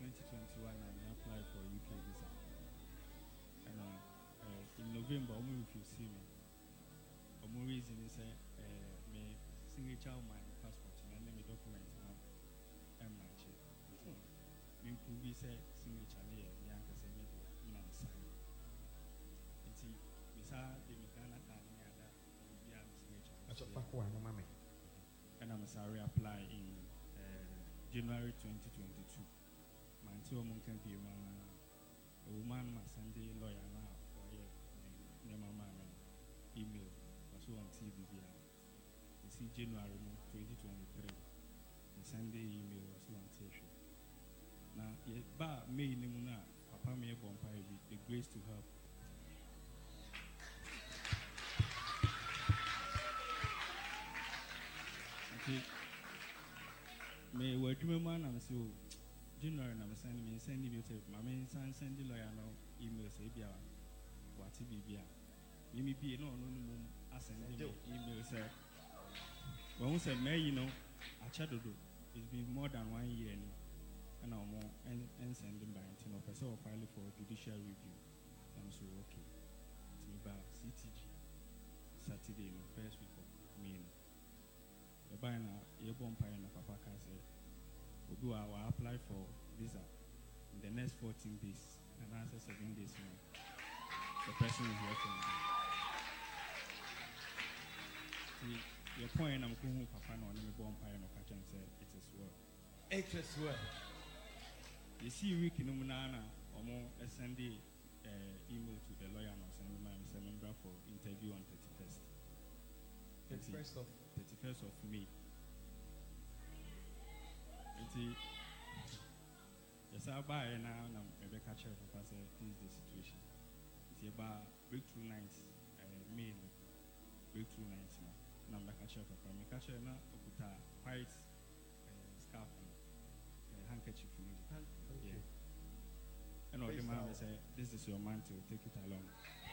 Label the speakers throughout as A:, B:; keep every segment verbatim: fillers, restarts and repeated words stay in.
A: twenty twenty-one and I applied for U K visa. And uh, uh, in November, I'm if you see me. I'm reason is uh, my signature on my passport and then my document now. I'm match it. Me prove say signature near me and say me do not sign. And see, beside the mechanic and the other, we have signature.
B: That's a fuck one, no mammy.
A: And I'm sorry apply in uh, January twenty twenty-two. My two months can be a woman must send a lawyer now for a name of my email. So on T V, you see January twenty twenty-three. The Sunday email was one session. Now, but me nimuna papa me bompa the grace to help. Okay. Me we dream man am so January na me send me send me tape. My me send send the lawyer no email say bia what be bia. Me me be no no no send me email say. When we say me you know achadodo it's been more than one year now. And I'm more and and sending by you know person file for judicial review. I'm so okay. It's me by C T G Saturday no first week of May. The buy na you bomb pay na papa can say we do our apply for visa in the next fourteen days and answer seven days more. The person is working. See your point I'm going papa no me bomb pay no catch and say it is well.
B: It is well.
A: You see, we can nominate or more send the email to the lawyer and send my member for interview on thirty-first.
B: thirty-first of
A: thirty-first of May. It's yes, I buy now and I'm maybe catch up if I say this is the situation. It's about breakthrough nights, May, breakthrough nights now. And I'm catch up if I'm catch up now, put a white scarf and handkerchief for me. Yeah. And all the man will say, this is your mantle, take it along.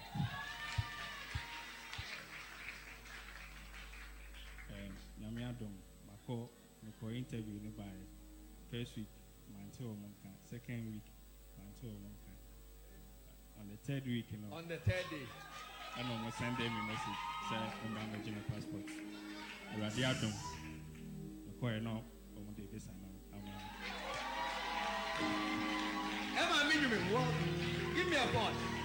A: Nyame Adom, Mako, Mako interview by first week, mantle or monka, second week, mantle or monka. On the third week, you know.
B: On the third day.
A: I know I send them a message, say, I'm my original passport. Already Adom, Mako, you know, on the this and
B: Emma, minimum, give me a ball.